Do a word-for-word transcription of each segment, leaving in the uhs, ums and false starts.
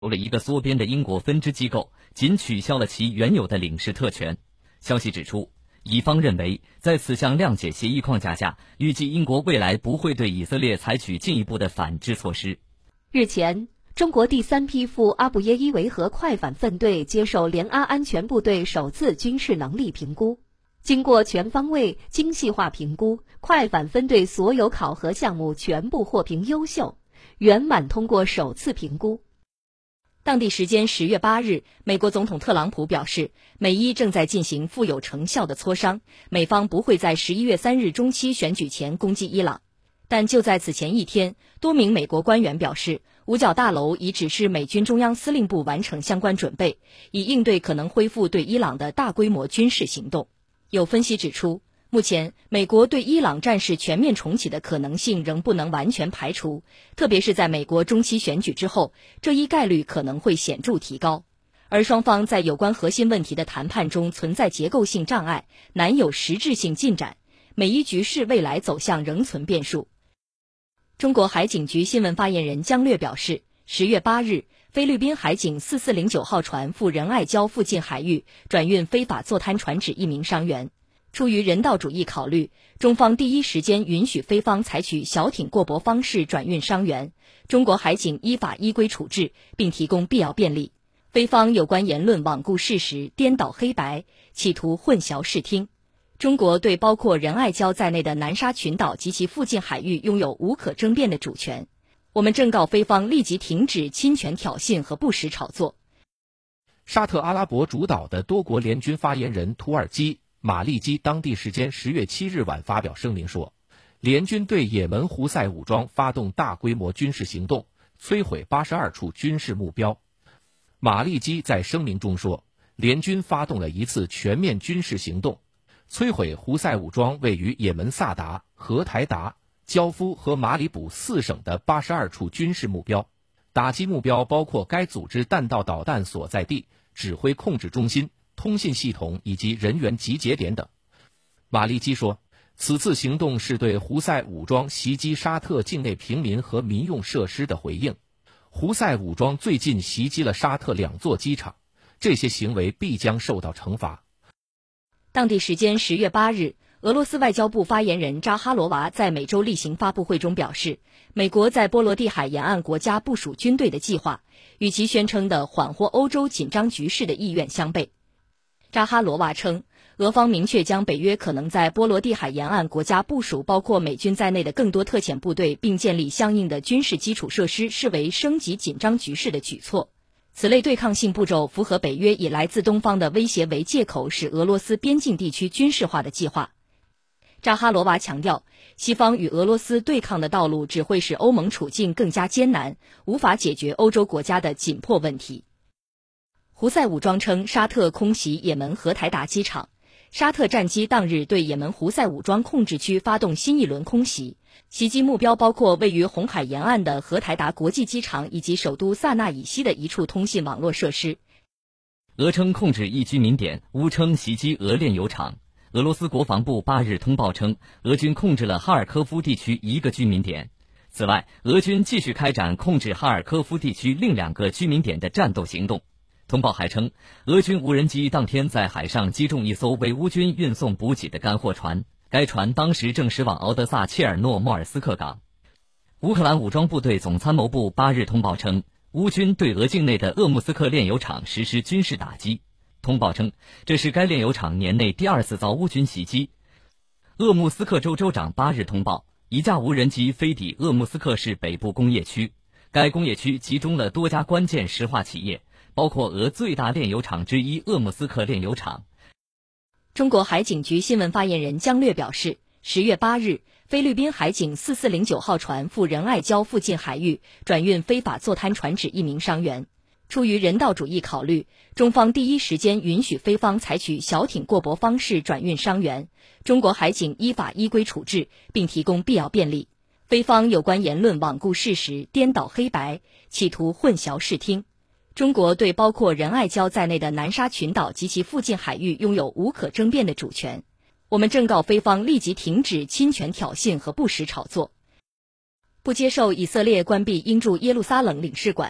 了一个缩编的英国分支机构，仅取消了其原有的领事特权。消息指出，乙方认为，在此项谅解协议框架下，预计英国未来不会对以色列采取进一步的反制措施。 日前，中国第三批赴阿布耶伊维和快反分队接受联阿安全部队首次军事能力评估。经过全方位、精细化评估，快反分队所有考核项目全部获评优秀，圆满通过首次评估。 当地时间十月八日，美国总统特朗普表示，美伊正在进行富有成效的磋商，美方不会在十一月三日中期选举前攻击伊朗。但就在此前一天，多名美国官员表示，五角大楼已指示美军中央司令部完成相关准备，以应对可能恢复对伊朗的大规模军事行动。有分析指出，目前美国对伊朗战事全面重启的可能性仍不能完全排除，特别是在美国中期选举之后，这一概率可能会显著提高。而双方在有关核心问题的谈判中存在结构性障碍，难有实质性进展，美伊局势未来走向仍存变数。中国海警局新闻发言人姜略表示，十月八日，菲律宾海警四四零九号船赴仁爱礁附近海域转运非法坐滩船只一名伤员。出于人道主义考虑，中方第一时间允许菲方采取小艇过驳方式转运伤员，中国海警依法依规处置，并提供必要便利。菲方有关言论罔顾事实、颠倒黑白，企图混淆视听。中国对包括仁爱礁在内的南沙群岛及其附近海域拥有无可争辩的主权。我们正告菲方立即停止侵权挑衅和不实炒作。 沙特阿拉伯主导的多国联军发言人土耳其马利基当地时间十月七日晚发表声明说，联军对也门胡塞武装发动大规模军事行动，摧毁八十二处军事目标。马利基在声明中说，联军发动了一次全面军事行动，摧毁胡塞武装位于也门萨达、荷台达、焦夫和马里卜四省的八十二处军事目标，打击目标包括该组织弹道导弹所在地、指挥控制中心、通信系统以及人员集结点等。马利基说，此次行动是对胡塞武装袭击沙特境内平民和民用设施的回应。胡塞武装最近袭击了沙特两座机场，这些行为必将受到惩罚。 当地时间十月八日，俄罗斯外交部发言人扎哈罗娃在每周例行发布会中表示，美国在波罗的海沿岸国家部署军队的计划，与其宣称的缓和欧洲紧张局势的意愿相悖。扎哈罗娃称，俄方明确将北约可能在波罗的海沿岸国家部署包括美军在内的更多特遣部队，并建立相应的军事基础设施，视为升级紧张局势的举措。此类对抗性步骤符合北约以来自东方的威胁为借口使俄罗斯边境地区军事化的计划。扎哈罗娃强调，西方与俄罗斯对抗的道路只会使欧盟处境更加艰难，无法解决欧洲国家的紧迫问题。胡塞武装称，沙特空袭也门荷台达机场，沙特战机当日对也门胡塞武装控制区发动新一轮空袭，袭击目标包括位于红海沿岸的荷台达国际机场以及首都萨那以西的一处通信网络设施。 俄称控制一居民点，乌称袭击俄炼油厂。俄罗斯国防部八日通报称，俄军控制了哈尔科夫地区一个居民点。此外，俄军继续开展控制哈尔科夫地区另两个居民点的战斗行动。通报还称，俄军无人机当天在海上击中一艘为乌军运送补给的干货船，该船当时正驶往敖德萨切尔诺莫尔斯克港。乌克兰武装部队总参谋部八日通报称，乌军对俄境内的鄂木斯克炼油厂实施军事打击。通报称，这是该炼油厂年内第二次遭乌军袭击。鄂木斯克州州长八日通报，一架无人机飞抵鄂木斯克市北部工业区，该工业区集中了多家关键石化企业，包括俄最大炼油厂之一鄂木斯克炼油厂。 中国海警局新闻发言人姜略表示，十月八日，菲律宾海警四四零九号船赴仁爱礁附近海域转运非法坐滩船只一名伤员。出于人道主义考虑，中方第一时间允许菲方采取小艇过驳方式转运伤员，中国海警依法依规处置，并提供必要便利。菲方有关言论罔顾事实、颠倒黑白，企图混淆视听。中国对包括仁爱礁在内的南沙群岛及其附近海域拥有无可争辩的主权。我们正告菲方立即停止侵权挑衅和不实炒作。不接受以色列关闭英驻耶路撒冷领事馆。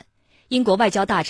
英国外交大臣